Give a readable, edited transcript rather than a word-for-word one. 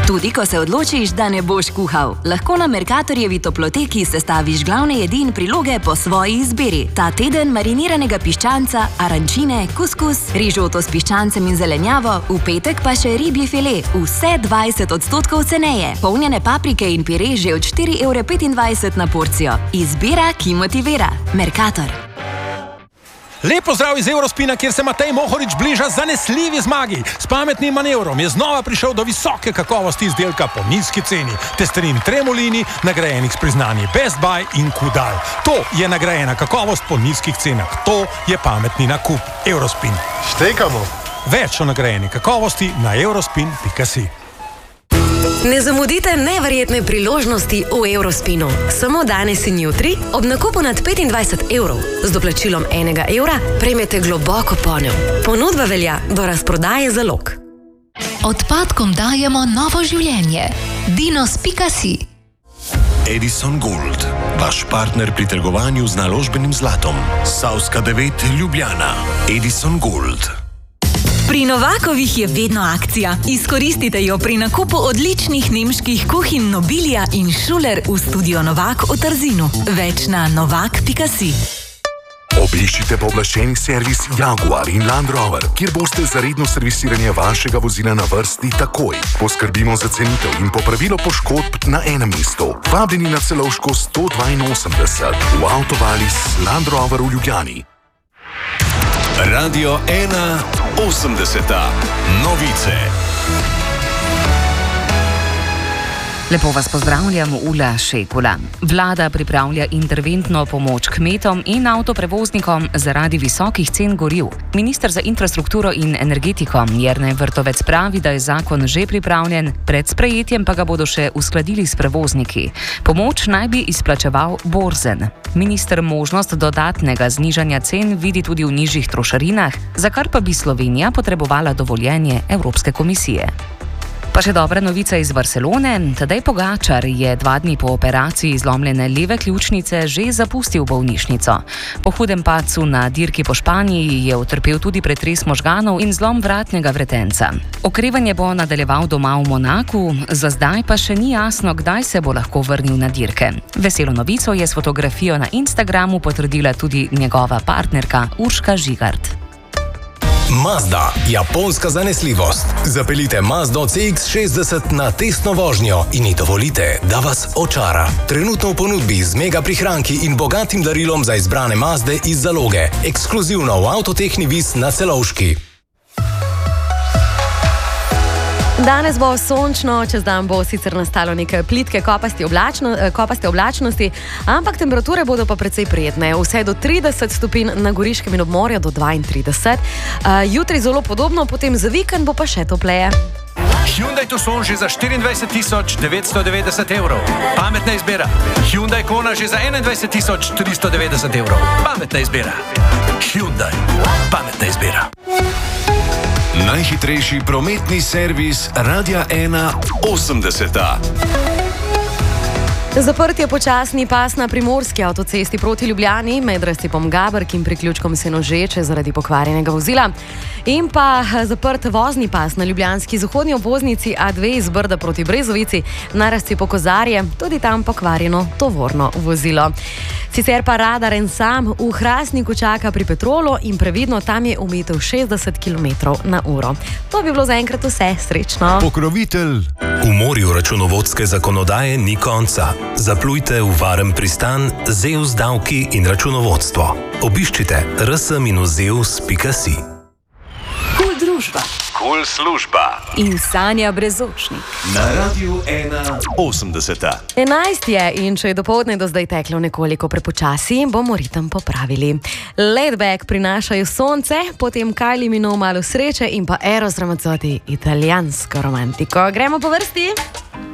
Tudi ko se odločiš, da ne boš kuhal, lahko na Mercatorjevi toploteki sestaviš glavne jedi in priloge po svoji izbiri. Ta teden mariniranega piščanca, arančine, kuskus, rižoto s piščancem in zelenjavo, v petek pa še ribji file, vse 20% ceneje. Polnjene paprike in pire že od 4,25 € na porcijo. Izbira, ki motivira. Mercator. Lep pozdrav iz Eurospina, kjer se Matej Mohorič bliža zanesljivi zmagi. S pametnim manevrom je znova prišel do visoke kakovosti izdelka po nizki ceni. Testerin Tremolini, nagrajenih s priznanji Best Buy in Kudal. To je nagrajena kakovost po nizkih cenah. To je pametni nakup. Eurospin. Štekamo. Več o nagrajeni kakovosti na eurospin.si. Ne zamudite neverjetne priložnosti v Eurospinu. Samo danes in jutri, ob nakupu nad 25 €, z doplačilom €1 prejmete globoko ponev. Ponudba velja do razprodaje zalog. Odpadkom dajemo novo življenje. Dinos.si. Edison Gold, vaš partner pri trgovanju z naložbenim zlatom. Savska 9, Ljubljana. Edison Gold. Pri Novakovih je vedno akcija. Izkoristite jo pri nakupu odličnih nemških kuhinj Nobilia in Schuler v studio Novak v Trzinu. Več na novak.si. Obiščite pooblaščeni servis Jaguar in Land Rover, kjer boste za redno servisiranje vašega vozila na vrsti takoj. Poskrbimo za cenitev in popravilo poškodb na enem mestu. Vabljeni na Celovško 182 v Avtovalis Land Rover v Ljubljani. Radio 1 80. Novice. Lepo vas pozdravljam, Ula Šekula. Vlada pripravlja interventno pomoč kmetom in avtoprevoznikom zaradi visokih cen goriv. Minister za infrastrukturo in energetiko Jernej Vrtovec pravi, da je zakon že pripravljen, pred sprejetjem pa ga bodo še uskladili s prevozniki. Pomoč naj bi izplačeval Borzen. Minister možnost dodatnega znižanja cen vidi tudi v nižjih trošarinah, za kar pa bi Slovenija potrebovala dovoljenje Evropske komisije. Pa še dobra novica iz Barcelone. Tadej Pogačar je 2 dni po operaciji zlomljene leve ključnice že zapustil bolnišnico. Po hudem padcu na dirki po Španiji je utrpel tudi pretres možganov in zlom vratnega vretenca. Okrevanje bo nadaljeval doma v Monaku, za zdaj pa še ni jasno, kdaj se bo lahko vrnil na dirke. Veselo novico je s fotografijo na Instagramu potrdila tudi njegova partnerka Urška Žigart. Mazda, japonska zanesljivost. Zapeljite Mazdo CX-60 na testno vožnjo in ji dovolite, da vas očara. Trenutno v ponudbi z mega prihranki in bogatim darilom za izbrane Mazde iz zaloge. Ekskluzivno v Avtotehni Vis na Celovški. Danes bo sončno, čez dan bo sicer nastalo nekaj plitke kopaste oblačnosti, ampak temperature bodo pa precej prijetne. Vse do 30 stopinj na Goriškem in obmorju do 32. Jutri zelo podobno, potem za vikend bo pa še topleje. Hyundai Tucson že za 24.990 €. Pametna izbira. Hyundai Kona že za 21.390 €. Pametna izbira. Hyundai. Pametna izbira. Najhitrejši prometni servis Radia 1 80. Zaprt je počasni pas na primorski avtocesti proti Ljubljani med razcepom Gabrk in priključkom Senožeče zaradi pokvarjenega vozila. In pa zaprt vozni pas na ljubljanski zahodni obvoznici A2 iz Brda proti Brezovici na razcepu Kozarje, tudi tam pokvarjeno tovorno vozilo. Sicer pa radar en sam v Hrastniku čaka pri Petrolu in previdno tam je omejitev 60 km/h. To bi bilo zaenkrat vse, srečno. Pokrovitelj. V morju računovodske zakonodaje ni konca. Zaplujte v varen pristan Zeus davki in računovodstvo. Obiščite rs-zeus.si. Kul družba. Kul služba. In Sanja Brezočnik. Na Radiu 1 80. 11 je in če je dopoldne do zdaj teklo nekoliko prepočasi, bomo ritem popravili. Laidback prinašajo sonce, potem Kylie Minogue malo sreče in pa Eros Ramazzotti italijansko romantiko. Gremo po vrsti?